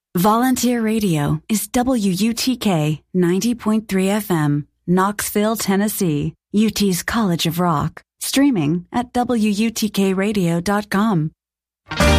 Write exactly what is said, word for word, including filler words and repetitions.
Volunteer Radio is W U T K ninety point three F M, Knoxville, Tennessee, U T's College of Rock. Streaming at W U T K radio dot com.